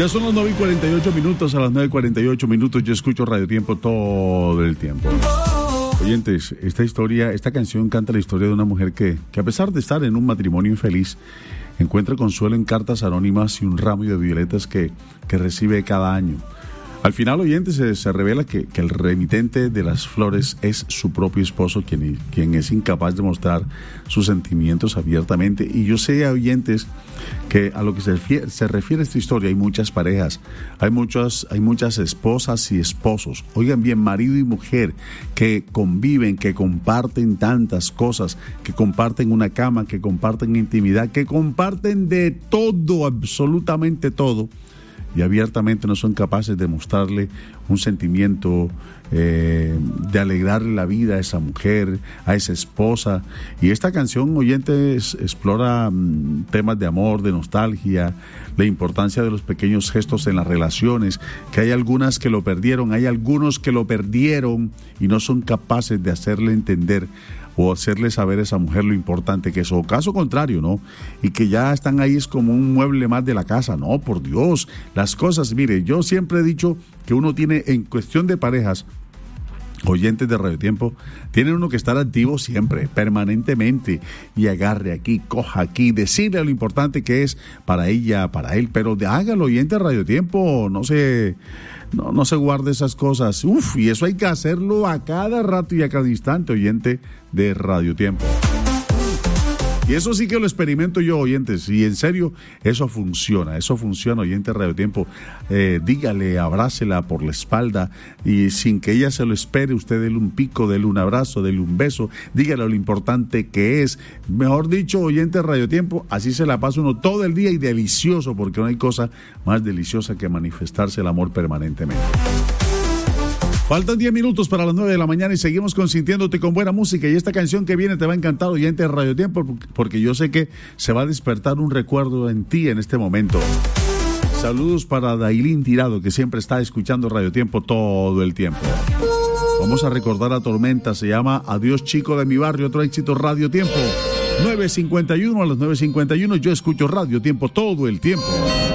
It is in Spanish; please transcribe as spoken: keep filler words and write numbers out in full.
Ya son las nueve y cuarenta y ocho minutos, a las nueve y cuarenta y ocho minutos yo escucho Radio Tiempo todo el tiempo. Oyentes, esta historia, esta canción canta la historia de una mujer que, que a pesar de estar en un matrimonio infeliz, encuentra consuelo en cartas anónimas y un ramo de violetas que, que recibe cada año. Al final, oyentes, se, se revela que, que el remitente de las flores es su propio esposo, quien, quien es incapaz de mostrar sus sentimientos abiertamente. Y yo sé, oyentes, que a lo que se refiere, se refiere esta historia, hay muchas parejas, hay muchas, hay muchas esposas y esposos, oigan bien, marido y mujer, que conviven, que comparten tantas cosas, que comparten una cama, que comparten intimidad, que comparten de todo, absolutamente todo, y abiertamente no son capaces de mostrarle un sentimiento eh, de alegrarle la vida a esa mujer, a esa esposa. Y esta canción, oyentes, explora um, temas de amor, de nostalgia, la importancia de los pequeños gestos en las relaciones, que hay algunas que lo perdieron, hay algunos que lo perdieron y no son capaces de hacerle entender o hacerle saber a esa mujer lo importante que es, o caso contrario, ¿no? Y que ya están ahí, es como un mueble más de la casa. No, por Dios, las cosas, mire, yo siempre he dicho que uno tiene, en cuestión de parejas, oyentes de Radio Tiempo, tiene uno que estar activo siempre, permanentemente, y agarre aquí, coja aquí, decirle lo importante que es para ella, para él, pero de, hágalo, oyente de Radio Tiempo, no se, no, no se guarde esas cosas. Uf, y eso hay que hacerlo a cada rato y a cada instante, oyente de Radio Tiempo. Y eso sí que lo experimento yo, oyentes, y en serio, eso funciona, eso funciona, oyente de Radio Tiempo. Eh, dígale, abrácela por la espalda y sin que ella se lo espere, usted dele un pico, dele un abrazo, dele un beso, dígale lo importante que es. Mejor dicho, oyente de Radio Tiempo, así se la pasa uno todo el día y delicioso, porque no hay cosa más deliciosa que manifestarse el amor permanentemente. Faltan diez minutos para las nueve de la mañana y seguimos consintiéndote con buena música, y esta canción que viene te va a encantar, oyente de Radio Tiempo, porque yo sé que se va a despertar un recuerdo en ti en este momento. Saludos para Dailín Tirado, que siempre está escuchando Radio Tiempo todo el tiempo. Vamos a recordar a Tormenta, se llama Adiós Chico de mi Barrio, otro éxito Radio Tiempo. nueve cincuenta y uno, a las nueve cincuenta y uno yo escucho Radio Tiempo todo el tiempo.